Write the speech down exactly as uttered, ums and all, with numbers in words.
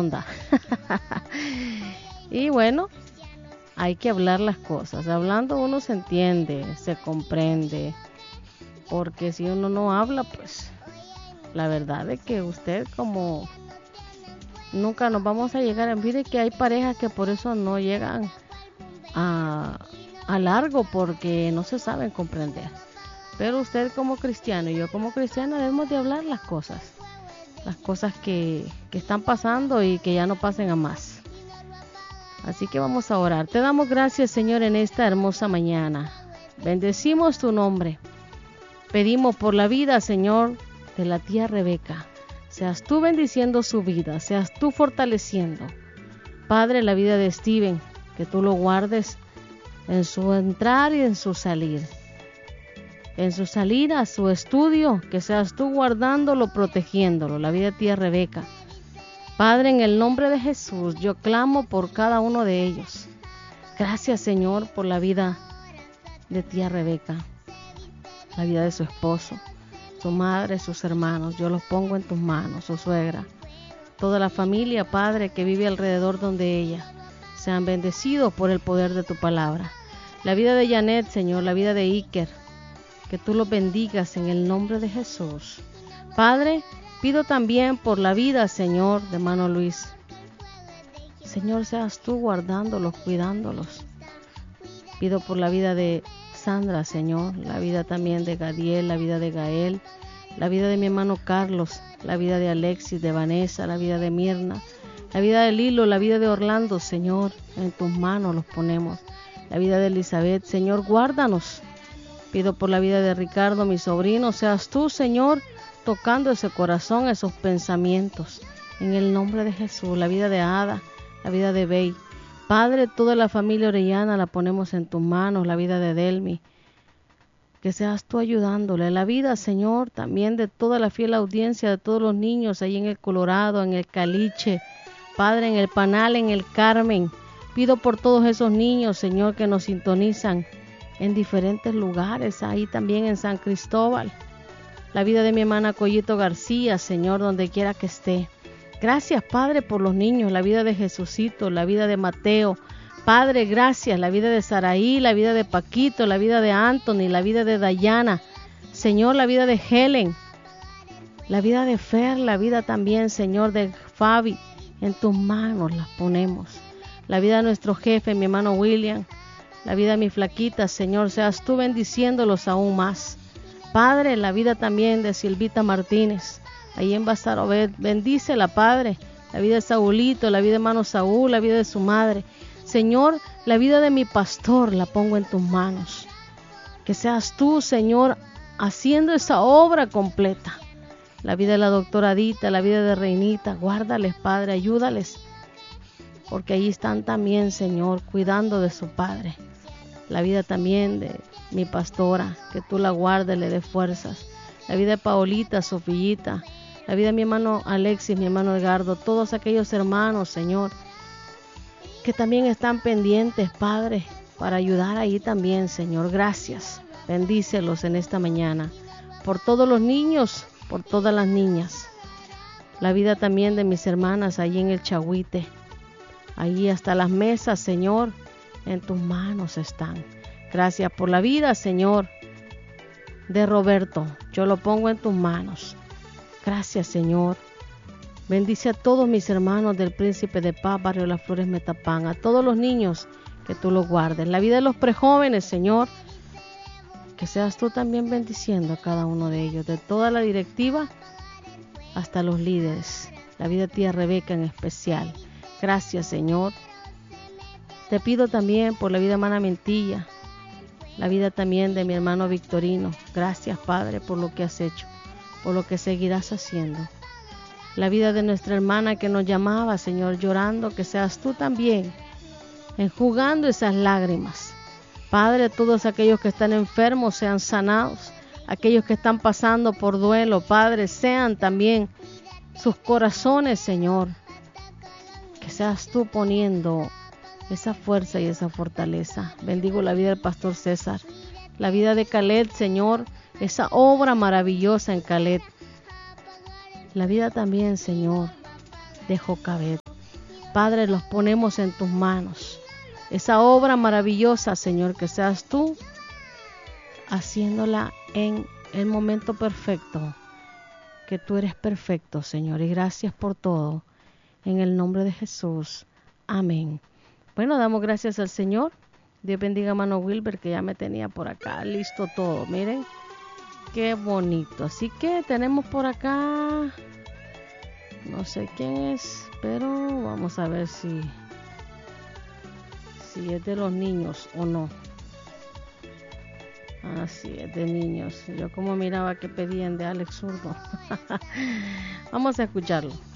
onda. Y bueno, hay que hablar las cosas. Hablando uno se entiende, se comprende. Porque si uno no habla, pues la verdad es que usted como nunca nos vamos a llegar a... Mire que hay parejas que por eso no llegan a, a largo, porque no se saben comprender. Pero usted como cristiano y yo como cristiana debemos de hablar las cosas. Las cosas que, que están pasando y que ya no pasen a más. Así que vamos a orar. Te damos gracias, Señor, en esta hermosa mañana. Bendecimos tu nombre. Pedimos por la vida, Señor, de la tía Rebeca. Seas tú bendiciendo su vida, seas tú fortaleciendo. Padre, la vida de Steven, que tú lo guardes en su entrar y en su salir. En su salida a su estudio, que seas tú guardándolo, protegiéndolo. La vida de tía Rebeca. Padre, en el nombre de Jesús, yo clamo por cada uno de ellos. Gracias, Señor, por la vida de tía Rebeca. La vida de su esposo, su madre, sus hermanos. Yo los pongo en tus manos, su suegra. Toda la familia, Padre, que vive alrededor donde ella. Sean bendecidos por el poder de tu palabra. La vida de Janet, Señor, la vida de Iker. Que tú los bendigas en el nombre de Jesús. Padre, pido también por la vida, Señor, de hermano Luis. Señor, seas tú guardándolos, cuidándolos. Pido por la vida de Sandra, Señor, la vida también de Gadiel, la vida de Gael, la vida de mi hermano Carlos, la vida de Alexis, de Vanessa, la vida de Mirna, la vida de Lilo, la vida de Orlando, Señor, en tus manos los ponemos. La vida de Elizabeth, Señor, guárdanos. Pido por la vida de Ricardo, mi sobrino, seas tú, Señor, tocando ese corazón, esos pensamientos, en el nombre de Jesús. La vida de Ada, la vida de Bey. Padre, toda la familia Orellana la ponemos en tus manos, la vida de Delmi. Que seas tú ayudándole. La vida, Señor, también de toda la fiel audiencia, de todos los niños ahí en el Colorado, en el Caliche, Padre, en el Panal, en el Carmen. Pido por todos esos niños, Señor, que nos sintonizan en diferentes lugares, ahí también en San Cristóbal. La vida de mi hermana Collito García, Señor, donde quiera que esté. Gracias, Padre, por los niños, la vida de Jesucito, la vida de Mateo. Padre, gracias, la vida de Saraí, la vida de Paquito, la vida de Anthony, la vida de Dayana. Señor, la vida de Helen, la vida de Fer, la vida también, Señor, de Fabi. En tus manos las ponemos. La vida de nuestro jefe, mi hermano William, la vida de mi flaquita, Señor, seas tú bendiciéndolos aún más. Padre, la vida también de Silvita Martínez, ahí en Basarobet, bendícela, Padre, la vida de Saulito, la vida de hermano Saúl, la vida de su madre. Señor, la vida de mi pastor la pongo en tus manos. Que seas tú, Señor, haciendo esa obra completa. La vida de la doctora Adita, la vida de Reinita, guárdales, Padre, ayúdales. Porque ahí están también, Señor, cuidando de su Padre. La vida también de mi pastora, que tú la guardes, le des fuerzas. La vida de Paolita, Sofillita, la vida de mi hermano Alexis, mi hermano Edgardo, todos aquellos hermanos, Señor, que también están pendientes, Padre, para ayudar ahí también, Señor. Gracias, bendícelos en esta mañana, por todos los niños, por todas las niñas. La vida también de mis hermanas ahí en el Chahuite, ahí hasta las mesas, Señor, en tus manos están. Gracias por la vida, Señor, de Roberto, yo lo pongo en tus manos. Gracias, Señor. Bendice a todos mis hermanos del Príncipe de Paz, Barrio Las Flores, Metapán, a todos los niños, que tú los guardes. La vida de los prejóvenes, Señor, que seas tú también bendiciendo a cada uno de ellos, de toda la directiva hasta los líderes. La vida de tía Rebeca en especial. Gracias, Señor. Te pido también por la vida de hermana Mentilla, la vida también de mi hermano Victorino. Gracias, Padre, por lo que has hecho, por lo que seguirás haciendo. La vida de nuestra hermana que nos llamaba, Señor, llorando, que seas tú también enjugando esas lágrimas. Padre, todos aquellos que están enfermos sean sanados, aquellos que están pasando por duelo, Padre, sean también sus corazones, Señor, que seas tú poniendo esa fuerza y esa fortaleza. Bendigo la vida del pastor César, la vida de Caleb, Señor, esa obra maravillosa en Caleb. La vida también, Señor, de Jocabet. Padre, los ponemos en tus manos. Esa obra maravillosa, Señor, que seas tú haciéndola en el momento perfecto, que tú eres perfecto, Señor. Y gracias por todo. En el nombre de Jesús. Amén. Bueno, damos gracias al Señor. Dios bendiga a hermano Wilber, que ya me tenía por acá listo todo. Miren, qué bonito. Así que tenemos por acá, no sé quién es, pero vamos a ver si, si es de los niños o no. Ah, sí, es de niños. Yo como miraba que pedían de Alex Zurdo. Vamos a escucharlo.